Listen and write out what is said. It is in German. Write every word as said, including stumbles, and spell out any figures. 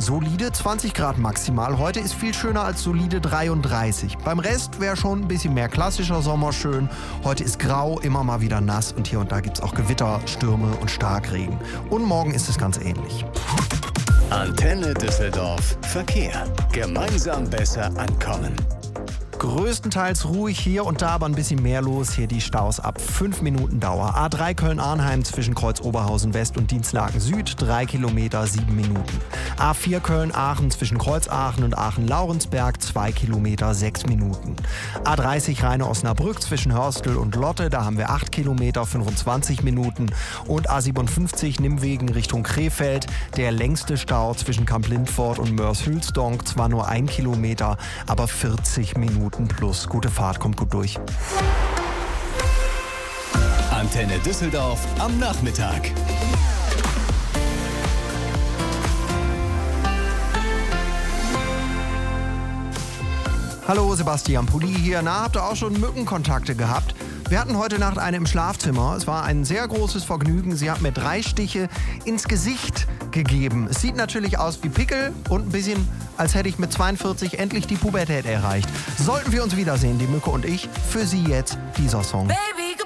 solide zwanzig Grad maximal. Heute ist viel schöner als solide dreiunddreißig. Beim Rest wäre schon ein bisschen mehr klassischer Sommer schön. Heute ist grau, immer mal wieder nass und hier und da gibt es auch Gewitter, Stürme und Starkregen. Und morgen ist es ganz ähnlich. Antenne Düsseldorf. Verkehr. Gemeinsam besser ankommen. Größtenteils ruhig, hier und da aber ein bisschen mehr los. Hier die Staus ab fünf Minuten Dauer. A drei Köln-Arnheim zwischen Kreuz Oberhausen West und Dienstlaken Süd, drei Kilometer, sieben Minuten. A vier Köln-Aachen zwischen Kreuz Aachen und Aachen-Laurensberg, zwei Kilometer, sechs Minuten. A dreißig Rheine-Osnabrück zwischen Hörstel und Lotte, da haben wir acht Kilometer, fünfundzwanzig Minuten. Und A siebenundfünfzig Nimwegen Richtung Krefeld, der längste Stau zwischen Kamp-Lintfort und Moers-Hülsdonk, zwar nur ein Kilometer, aber vierzig Minuten plus. Gute Fahrt, kommt gut durch. Antenne Düsseldorf am Nachmittag. Hallo, Sebastian Pulli hier. Na, habt ihr auch schon Mückenkontakte gehabt? Wir hatten heute Nacht eine im Schlafzimmer. Es war ein sehr großes Vergnügen. Sie hat mir drei Stiche ins Gesicht gegeben. Es sieht natürlich aus wie Pickel und ein bisschen, als hätte ich mit zweiundvierzig endlich die Pubertät erreicht. Sollten wir uns wiedersehen, die Mücke und ich, für Sie jetzt dieser Song. Baby.